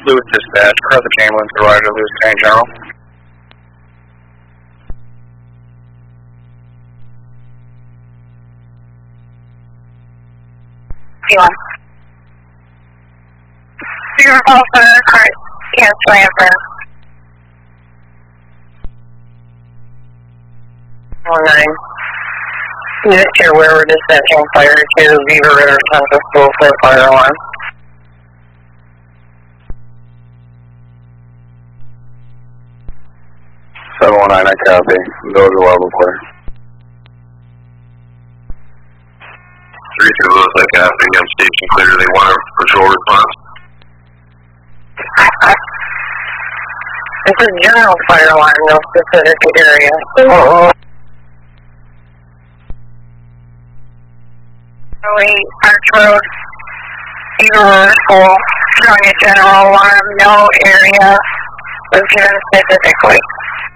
Lewis Dispatch, Carthage Ambulance Provider, Lewis County General. P1. Your call for car, cancel answer. 19. Unit here, where we're dispatching fire to Beaver River Central School for a fire alarm. I copy. Go to level clear. 3-2 Lewis, I copy. I'm station clear. They want a patrol response. It's a general fire alarm, no specific area. Arch Road, Beaver River School, showing a general alarm, no area was given specifically.